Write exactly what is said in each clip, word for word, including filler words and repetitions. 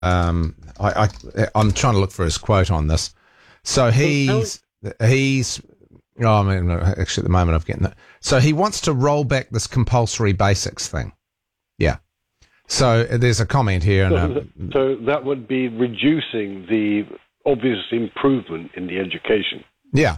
Um, I, I, I'm trying to look for his quote on this. So he's, he's, oh, I mean, actually at the moment I'm getting that. So he wants to roll back this compulsory basics thing. Yeah. So there's a comment here. So, and, uh, so that would be reducing the obvious improvement in the education. Yeah.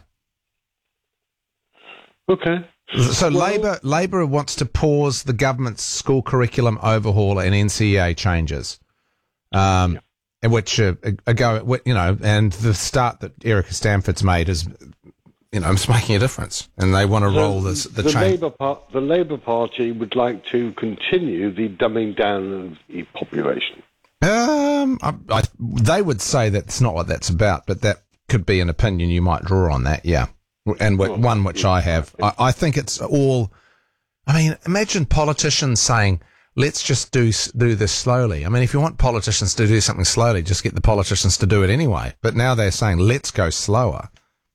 Okay. So well, Labor Labor wants to pause the government's school curriculum overhaul and N C E A changes, um, yeah. which uh, go, you know, and the start that Erica Stanford's made is, you know, it's making a difference, and they want to so roll this the, the change. Labour Par- the Labour Party would like to continue the dumbing down of the population. Um, I, I, they would say that's not what that's about, but that could be an opinion you might draw on that. Yeah. And w- one which I have. I, I think it's all, I mean, imagine politicians saying, let's just do do this slowly. I mean, if you want politicians to do something slowly, just get the politicians to do it anyway. But now they're saying, let's go slower.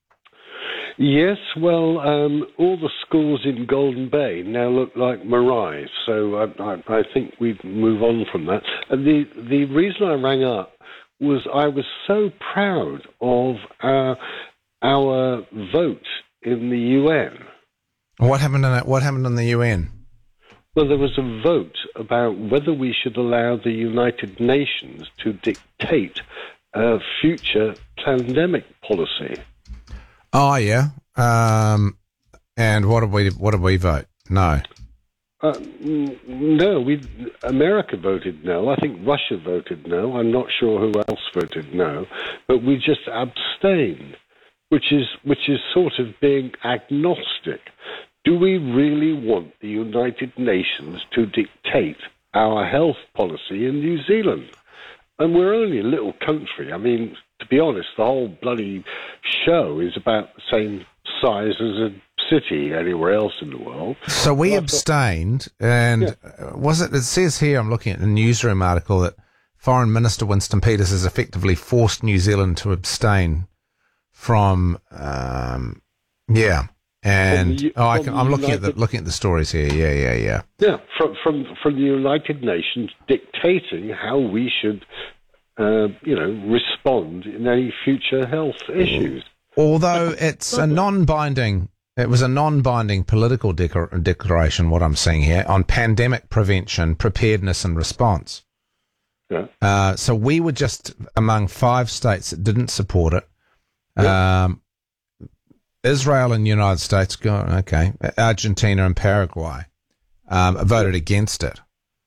Yes, well, um, all the schools in Golden Bay now look like Marais, so I, I, I think we move on from that. And the, the reason I rang up was I was so proud of our our vote in the U N. What happened in it? What happened in the U N? Well, there was a vote about whether we should allow the United Nations to dictate a future pandemic policy. Oh yeah. Um, and what did we? What did we vote? No. Uh, no, we. America voted no. I think Russia voted no. I'm not sure who else voted no, but we just abstained. Which is which is sort of being agnostic. Do we really want the United Nations to dictate our health policy in New Zealand? And we're only a little country. I mean, to be honest, the whole bloody show is about the same size as a city anywhere else in the world. So we well, abstained, and yeah. was it? It says here, I'm looking at a newsroom article that Foreign Minister Winston Peters has effectively forced New Zealand to abstain from, um, yeah, and the, oh, I can, I'm looking United, at the looking at the stories here. Yeah, yeah, yeah. Yeah, from from from the United Nations dictating how we should, uh, you know, respond in any future health issues. Although it's a non-binding, it was a non-binding political decor- declaration. What I'm seeing here on pandemic prevention, preparedness, and response. Yeah. Uh, so we were just among five states that didn't support it. Yeah. Um, Israel and the United States, go okay. Argentina and Paraguay um, voted against it,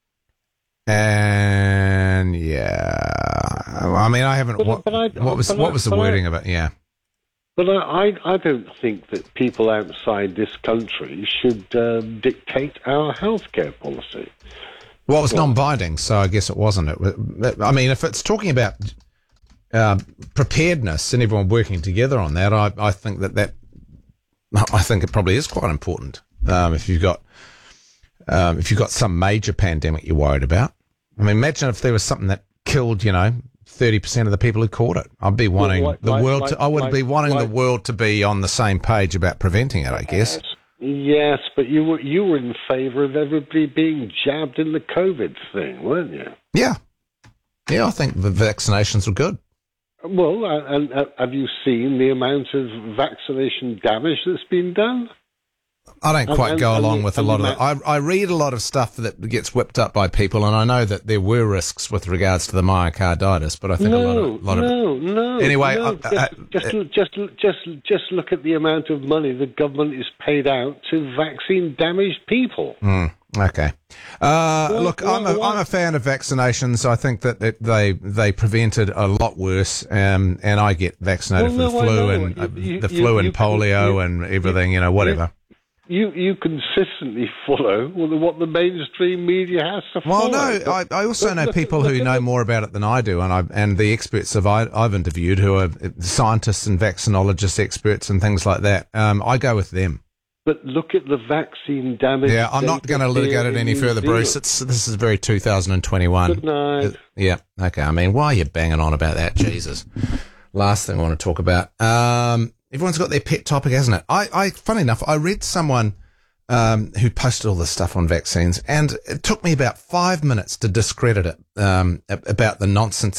and yeah, I mean, I haven't. But, what, but I, what was but what I, was the wording I, of it? Yeah, but I, I don't think that people outside this country should um, dictate our healthcare policy. Well, it was well, non-binding, so I guess it wasn't. It. I mean, if it's talking about Uh, preparedness and everyone working together on that, I, I think that that I think it probably is quite important. Um, if you've got um, if you've got some major pandemic you're worried about, I mean, imagine if there was something that killed, you know, thirty percent of the people who caught it. I'd be wanting well, like, the like, world. Like, to, I would like, be wanting like, the world to be on the same page about preventing it, I guess. Yes, but you were you were in favour of everybody being jabbed in the COVID thing, weren't you? Yeah, yeah. I think the vaccinations were good. Well, and uh, have you seen the amount of vaccination damage that's been done? I don't quite and, go and, along and with a lot of it. I, I read a lot of stuff that gets whipped up by people, and I know that there were risks with regards to the myocarditis, but I think no, a lot of, lot no, of no. Anyway, no, I, I, just, I, just, just, just, just look at the amount of money the government is paid out to vaccine-damaged people. Mm, okay. Uh, well, look, well, I'm a, well, I'm a fan of vaccinations. I think that it, they they prevented a lot worse, um, and I get vaccinated well, for the no, flu you, and uh, you, the you, flu and you, polio you, and everything, you know, whatever. You you consistently follow what the mainstream media has to follow. Well, no, I, I also know people who know more about it than I do, and I and the experts that I, I've interviewed who are scientists and vaccinologist experts and things like that. Um, I go with them. But look at the vaccine damage. Yeah, I'm not going to litigate it any further, Bruce. It's this is very two thousand twenty-one. Good night. Uh, yeah, okay. I mean, why are you banging on about that? Jesus. Last thing I want to talk about. Um, everyone's got their pet topic, hasn't it? I, I, funny enough, I read someone um, who posted all this stuff on vaccines, and it took me about five minutes to discredit it um, about the nonsense